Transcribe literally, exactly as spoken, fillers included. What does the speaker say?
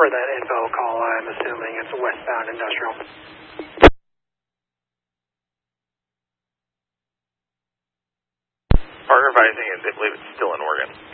for that info call, I'm assuming it's westbound industrial. Park advising is, I believe it's still in Oregon.